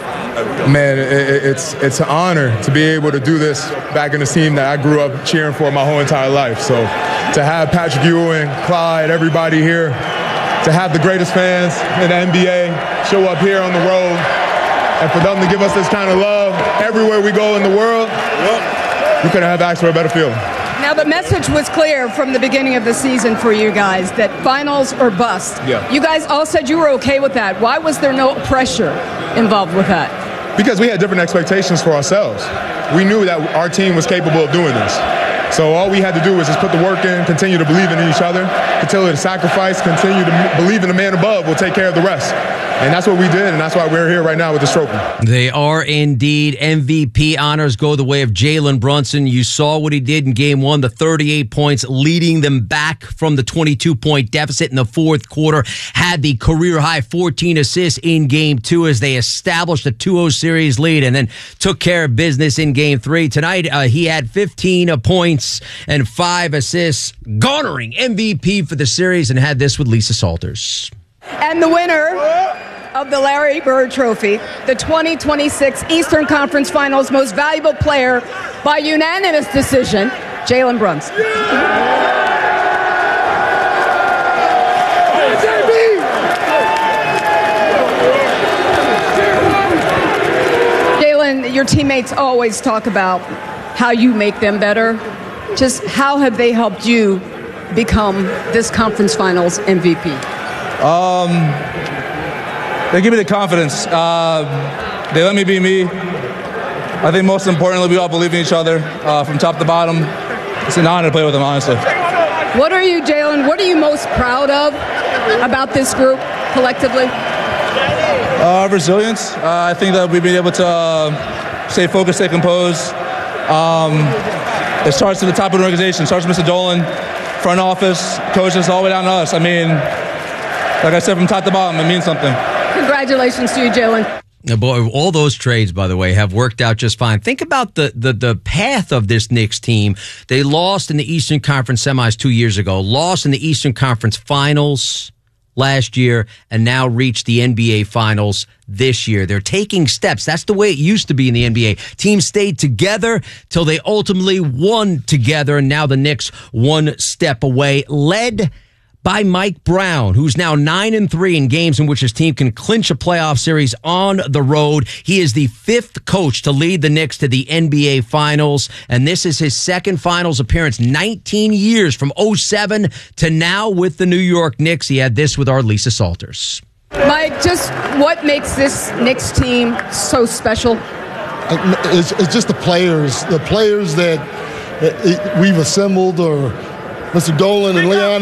Man, it's an honor to be able to do this back in the team that I grew up cheering for my whole entire life. So to have Patrick Ewing, Clyde, everybody here, to have the greatest fans in the NBA show up here on the road, and for them to give us this kind of love everywhere we go in the world, we couldn't have asked for a better feeling. Now, the message was clear from the beginning of the season for you guys that finals or bust. Yeah. You guys all said you were okay with that. Why was there no pressure involved with that? Because we had different expectations for ourselves. We knew that our team was capable of doing this. So all we had to do was just put the work in, continue to believe in each other, continue to sacrifice, continue to believe in the man above. We'll take care of the rest. And that's what we did, and that's why we're here right now with this trophy. They are indeed. MVP honors go the way of Jalen Brunson. You saw what he did in Game 1, the 38 points, leading them back from the 22-point deficit in the fourth quarter. Had the career-high 14 assists in Game 2 as they established a 2-0 series lead and then took care of business in Game 3. Tonight, he had 15 points and 5 assists, garnering MVP for the series, and had this with Lisa Salters. And the winner of the Larry Bird Trophy, the 2026 Eastern Conference Finals Most Valuable Player by unanimous decision, Jalen Brunson. Jalen, your teammates always talk about how you make them better. Just how have they helped you become this conference finals MVP? They give me the confidence. They let me be me. I think most importantly, we all believe in each other from top to bottom. It's an honor to play with them, honestly. What are you, Jalen, what are you most proud of about this group collectively? Resilience. I think that we've been able to stay focused, stay composed. It starts at the top of the organization. It starts with Mr. Dolan, front office, coaches, all the way down to us. I mean, like I said, from top to bottom, it means something. Congratulations to you, Jalen. Boy, all those trades, by the way, have worked out just fine. Think about the path of this Knicks team. They lost in the Eastern Conference semis 2 years ago, lost in the Eastern Conference Finals last year, and now reached the NBA Finals this year. They're taking steps. That's the way it used to be in the NBA. Teams stayed together till they ultimately won together, and now the Knicks one step away, led by Mike Brown, who's now 9-3 in games in which his team can clinch a playoff series on the road. He is the 5th coach to lead the Knicks to the NBA Finals, and this is his second Finals appearance, 19 years from 2007 to now with the New York Knicks. He had this with our Lisa Salters. Mike, just what makes this Knicks team so special? It's just the players that we've assembled, or Mr. Dolan and Leon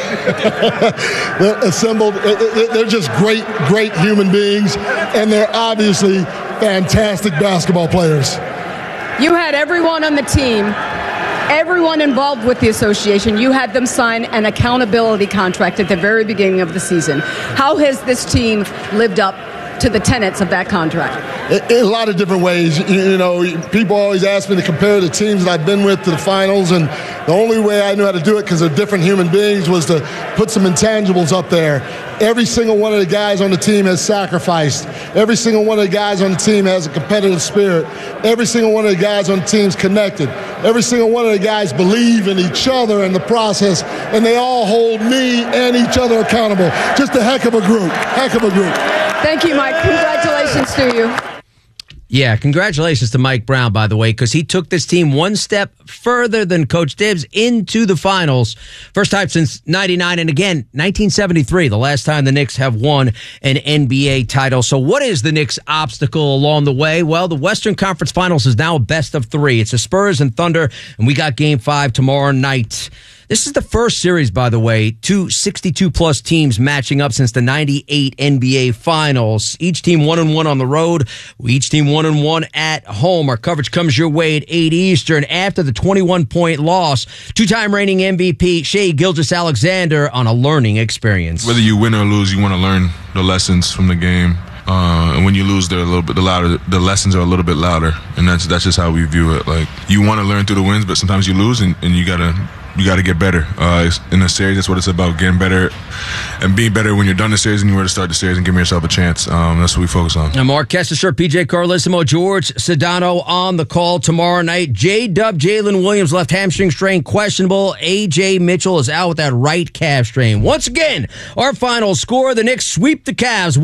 assembled. They're just great human beings, and they're obviously fantastic basketball players. You had everyone on the team, everyone involved with the association, you had them sign an accountability contract at the very beginning of the season. How has this team lived up to the tenets of that contract? In a lot of different ways. You know, people always ask me to compare the teams that I've been with to the finals, and the only way I knew how to do it, because they're different human beings, was to put some intangibles up there. Every single one of the guys on the team has sacrificed. Every single one of the guys on the team has a competitive spirit. Every single one of the guys on the team's connected. Every single one of the guys believe in each other and the process, and they all hold me and each other accountable. Just a heck of a group. Heck of a group. Thank you, Mike. Congratulations to you. Yeah, congratulations to Mike Brown, by the way, because he took this team one step further than Coach Tibbs into the finals. First time since 99, and again, 1973, the last time the Knicks have won an NBA title. So what is the Knicks' obstacle along the way? Well, the Western Conference Finals is now a best of 3. It's the Spurs and Thunder, and we got Game 5 tomorrow night. This is the first series, by the way, 2 62-plus teams matching up since the 98 NBA Finals. Each team 1-1 on the road. Each team 1-1 at home. Our coverage comes your way at 8 Eastern after the 21-point loss. Two-time reigning MVP Shai Gilgeous-Alexander on a learning experience. Whether you win or lose, you want to learn the lessons from the game. And when you lose, they're a little bit louder. The lessons are a little bit louder, and that's just how we view it. Like, you want to learn through the wins, but sometimes you lose, and you gotta get better. In a series, that's what it's about, getting better and being better when you're done the series and you're ready to start the series and giving yourself a chance. That's what we focus on. And Mark Kestecher, PJ Carlissimo, George Sedano on the call tomorrow night. J-Dub, Jalen Williams, left hamstring strain, questionable. A.J. Mitchell is out with that right calf strain. Once again, our final score, the Knicks sweep the Cavs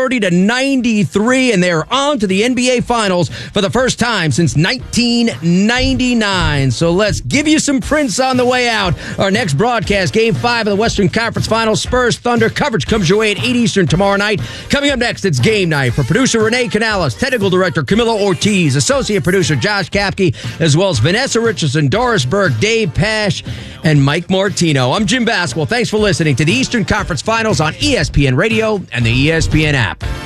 130-93, and they're on to the NBA Finals for the first time since 1999. So let's give you some Prince on the way out. Our next broadcast, Game 5 of the Western Conference Finals, Spurs Thunder. Coverage comes your way at 8 Eastern tomorrow night. Coming up next, it's Game Night. For producer Renee Canales, technical director Camilo Ortiz, associate producer Josh Kapke, as well as Vanessa Richardson, Doris Berg, Dave Pash, and Mike Martino. I'm Jim Basquel. Thanks for listening to the Eastern Conference Finals on ESPN Radio and the ESPN app.